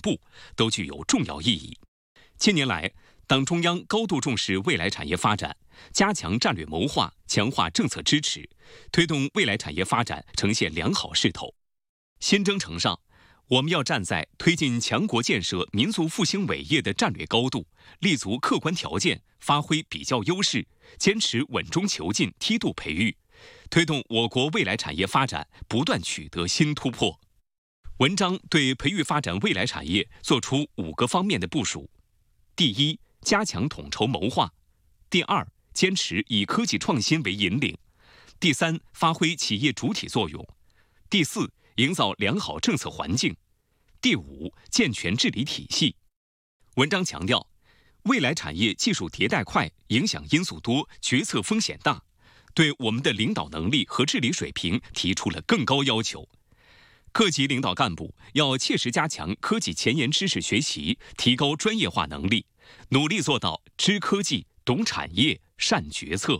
步，都具有重要意义。近年来，党中央高度重视未来产业发展，加强战略谋划，强化政策支持，推动未来产业发展呈现良好势头。新征程上，我们要站在推进强国建设、民族复兴伟业的战略高度，立足客观条件，发挥比较优势，坚持稳中求进、梯度培育，推动我国未来产业发展不断取得新突破。文章对培育发展未来产业作出5个方面的部署：第一，加强统筹谋划；第二，坚持以科技创新为引领；第三，发挥企业主体作用；第四，营造良好政策环境；第五，健全治理体系。文章强调，未来产业技术迭代快，影响因素多，决策风险大，对我们的领导能力和治理水平提出了更高要求。各级领导干部要切实加强科技前沿知识学习，提高专业化能力，努力做到知科技、懂产业、善决策。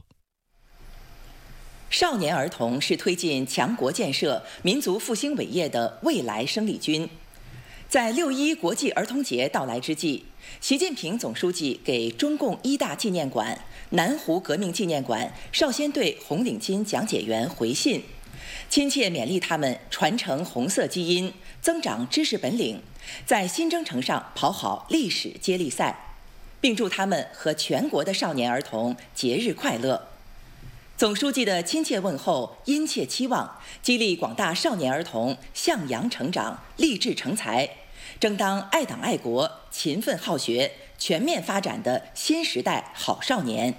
少年儿童是推进强国建设、民族复兴伟业的未来生力军。在6·1国际儿童节到来之际，习近平总书记给中共一大纪念馆、南湖革命纪念馆少先队红领巾讲解员回信，亲切勉励他们传承红色基因，增长知识本领，在新征程上跑好历史接力赛，并祝他们和全国的少年儿童节日快乐。总书记的亲切问候、殷切期望，激励广大少年儿童向阳成长、立志成才，争当爱党爱国、勤奋好学、全面发展的新时代好少年。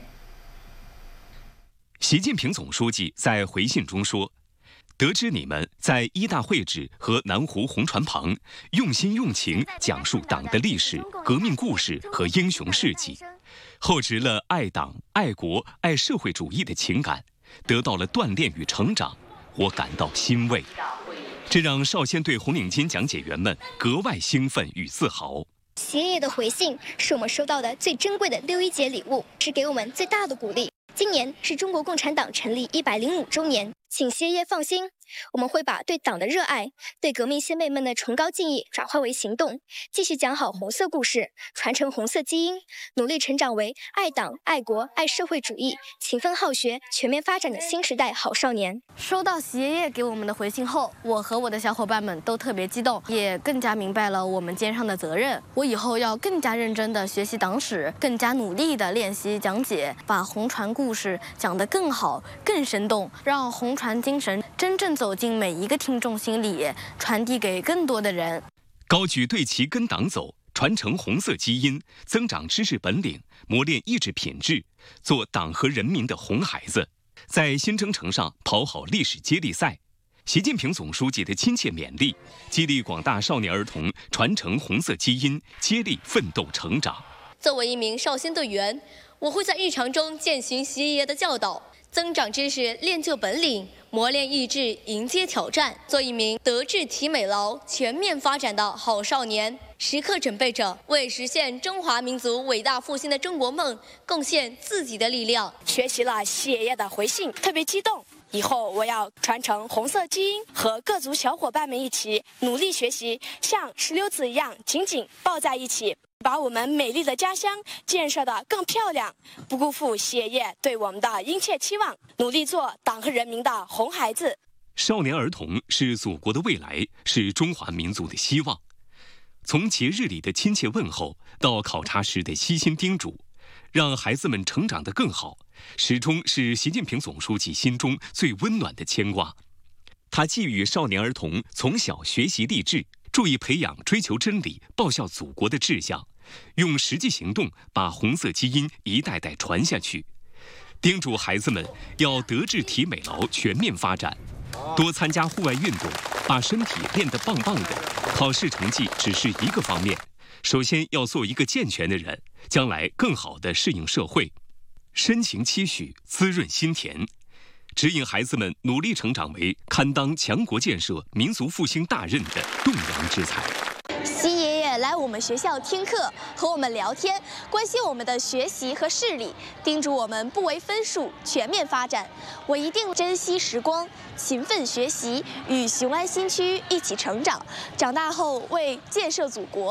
习近平总书记在回信中说，得知你们在一大会址和南湖红船旁用心用情讲述党的历史、革命故事和英雄事迹，厚植了爱党、爱国、爱社会主义的情感，得到了锻炼与成长，我感到欣慰。这让少先队红领巾讲解员们格外兴奋与自豪。 习爷爷的回信是我们收到的最珍贵的6·1节礼物，是给我们最大的鼓励。今年是中国共产党成立105周年，请习爷爷放心，我们会把对党的热爱、对革命先辈们的崇高敬意转化为行动，继续讲好红色故事，传承红色基因，努力成长为爱党、爱国、爱社会主义、勤奋好学、全面发展的新时代好少年。 收到习爷爷给我们的回信后，我和我的小伙伴们都特别激动，也更加明白了我们肩上的责任。我以后要更加认真地学习党史，更加努力地练习讲解，把红船故事讲得更好、更生动，让红船精神真正走进每一个听众心里，传递给更多的人。 高举队旗跟党走，传承红色基因，增长知识本领，磨练意志品质，做党和人民的红孩子，在新征程上跑好历史接力赛。习近平总书记的亲切勉励，激励广大少年儿童传承红色基因，接力奋斗成长。 作为一名少先队员，我会在日常中践行习爷爷的教导，增长知识，练就本领，磨练意志，迎接挑战，做一名德智体美劳全面发展的好少年，时刻准备着为实现中华民族伟大复兴的中国梦贡献自己的力量。 学习了习爷爷的回信，特别激动。以后我要传承红色基因，和各族小伙伴们一起努力学习，像石榴籽一样紧紧抱在一起，把我们美丽的家乡建设得更漂亮，不辜负习爷爷对我们的殷切期望，努力做党和人民的红孩子。 少年儿童是祖国的未来，是中华民族的希望。从节日里的亲切问候到考察时的悉心叮嘱，让孩子们成长得更好，始终是习近平总书记心中最温暖的牵挂。他寄予少年儿童从小学习立志，注意培养追求真理、报效祖国的志向，用实际行动把红色基因一代代传下去。叮嘱孩子们要德智体美劳全面发展，多参加户外运动，把身体练得棒棒的。考试成绩只是一个方面，首先要做一个健全的人，将来更好地适应社会。深情期许，滋润心田，指引孩子们努力成长为堪当强国建设、民族复兴大任的栋梁之才。 习爷爷来我们学校听课，和我们聊天，关心我们的学习和视力，叮嘱我们不唯分数，全面发展。我一定珍惜时光，勤奋学习，与雄安新区一起成长，长大后为建设祖国